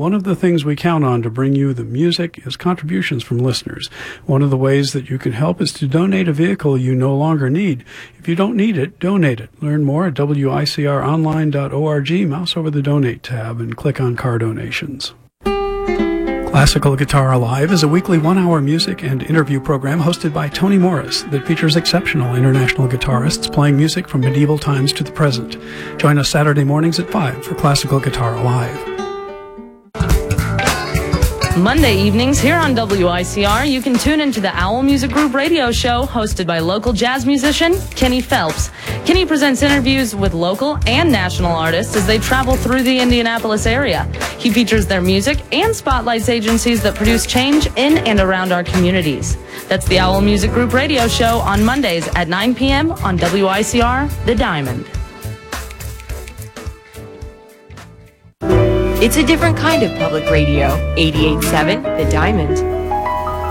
One of the things we count on to bring you the music is contributions from listeners. One of the ways that you can help is to donate a vehicle you no longer need. If you don't need it, donate it. Learn more at wicronline.org. Mouse over the Donate tab and click on Car Donations. Classical Guitar Alive is a weekly one-hour music and interview program hosted by Tony Morris that features exceptional international guitarists playing music from medieval times to the present. Join us Saturday mornings at 5 for Classical Guitar Alive. Monday evenings here on WICR, you can tune into the Owl Music Group radio show hosted by local jazz musician Kenny Phelps. Kenny presents interviews with local and national artists as they travel through the Indianapolis area. He features their music and spotlights agencies that produce change in and around our communities. That's the Owl Music Group radio show on Mondays at 9 p.m. on WICR, The Diamond. It's a different kind of public radio. 88.7 The Diamond.